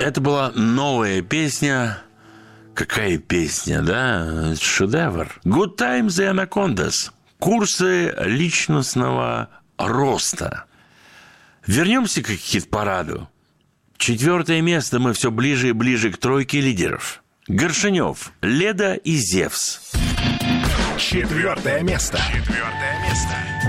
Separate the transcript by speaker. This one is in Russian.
Speaker 1: Это была новая песня. Какая песня, да? Шедевр. Good Times the Anacondas. Курсы личностного роста. Вернемся к хит-параду. 4 место, мы все ближе и ближе к тройке лидеров. Горшенев, Леда и Зевс.
Speaker 2: 4 место. 4 место.